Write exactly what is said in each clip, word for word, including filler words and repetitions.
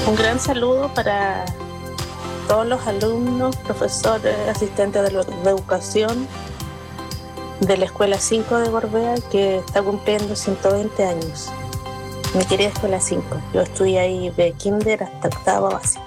Un gran saludo para todos los alumnos, profesores, asistentes de, lo- de educación de la Escuela cinco de Gorbea, que está cumpliendo ciento veinte años. Mi querida Escuela cinco. Yo estudié ahí de kinder hasta octavo básico.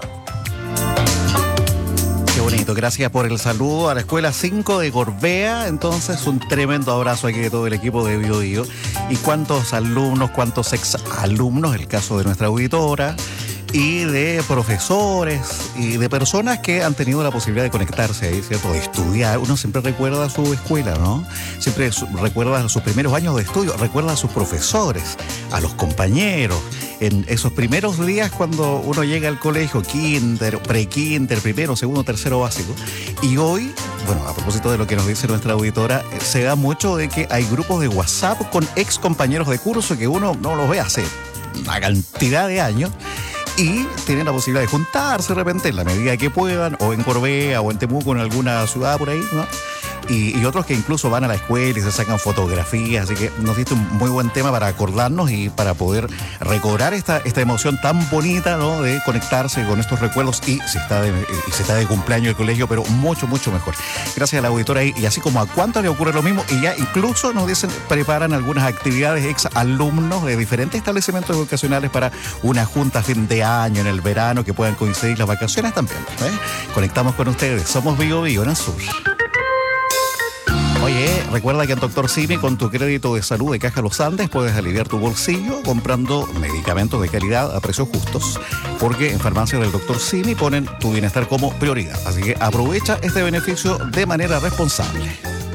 Qué bonito, gracias por el saludo a la Escuela cinco de Gorbea. Entonces, un tremendo abrazo aquí de todo el equipo de Bio Bio. Y cuántos alumnos, cuántos ex alumnos, el caso de nuestra auditora, y de profesores y de personas que han tenido la posibilidad de conectarse ahí, ¿cierto? De estudiar. Uno siempre recuerda su escuela, ¿no? Siempre su- recuerda sus primeros años de estudio, recuerda a sus profesores, a los compañeros. En esos primeros días cuando uno llega al colegio, kinder, pre-kinder, primero, segundo, tercero básico. Y hoy, bueno, a propósito de lo que nos dice nuestra auditora, eh, se da mucho de que hay grupos de WhatsApp con ex compañeros de curso que uno no los ve hace una cantidad de años y tienen la posibilidad de juntarse de repente en la medida que puedan, o en Gorbea o en Temuco, en alguna ciudad por ahí, ¿no? Y, y otros que incluso van a la escuela y se sacan fotografías, así que nos diste un muy buen tema para acordarnos y para poder recobrar esta, esta emoción tan bonita, ¿no? De conectarse con estos recuerdos y si está de, y si está de cumpleaños el colegio, pero mucho, mucho mejor. Gracias a la auditora y, y así como a cuánto le ocurre lo mismo, y ya incluso nos dicen, preparan algunas actividades ex alumnos de diferentes establecimientos educacionales para una junta a fin de año, en el verano, que puedan coincidir las vacaciones también, ¿eh? Conectamos con ustedes, somos Bio Bio en el Sur. Oye, recuerda que en Doctor Simi, con tu crédito de salud de Caja Los Andes, puedes aliviar tu bolsillo comprando medicamentos de calidad a precios justos, porque en farmacias del Doctor Simi ponen tu bienestar como prioridad. Así que aprovecha este beneficio de manera responsable.